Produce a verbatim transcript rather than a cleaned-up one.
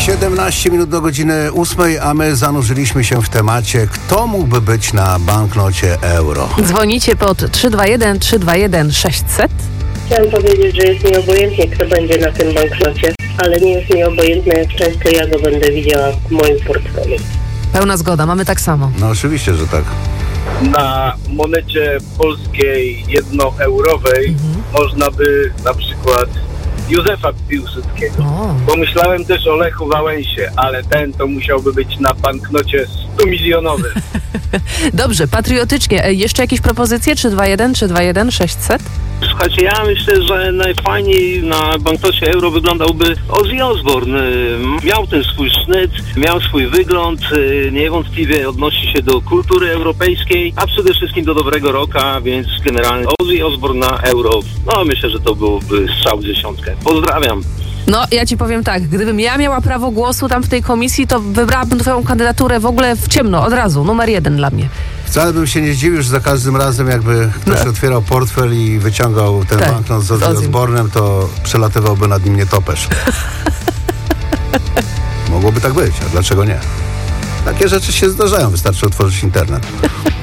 siedemnaście minut do godziny ósmej, a my zanurzyliśmy się w temacie, kto mógłby być na banknocie euro. Dzwonicie pod trzy dwa jeden trzy dwa jeden sześćset. Chciałam powiedzieć, że jest mi obojętnie, kto będzie na tym banknocie, ale nie jest mi obojętne, jak często ja go będę widziała w moim portfelu. Pełna zgoda, mamy tak samo. No oczywiście, że tak. Na monecie polskiej jednoeurowej mhm. można by na przykład Józefa Piłsudskiego. O. Pomyślałem też o Lechu Wałęsie, ale ten to musiałby być na banknocie stu milionowym. Dobrze, patriotycznie. Jeszcze jakieś propozycje? trzy dwa jeden trzy dwa jeden sześćset? Słuchajcie, ja myślę, że najfajniej na banknocie euro wyglądałby Ozzy Osbourne. Miał ten swój sznyt, miał swój wygląd, niewątpliwie odnosi się do kultury europejskiej, a przede wszystkim do dobrego rocka, więc generalnie Ozzy Osbourne na euro, no myślę, że to byłoby strzał w dziesiątkę. Pozdrawiam. No, ja ci powiem tak, gdybym ja miała prawo głosu tam w tej komisji, to wybrałabym twoją kandydaturę w ogóle w ciemno, od razu, numer jeden dla mnie. Wcale bym się nie zdziwił, że za każdym razem jakby ktoś no. otwierał portfel i wyciągał ten tak, banknot z Ozzy Osbournem, to przelatywałby nad nim nietoperz. Mogłoby tak być, a dlaczego nie? Takie rzeczy się zdarzają, wystarczy otworzyć internet.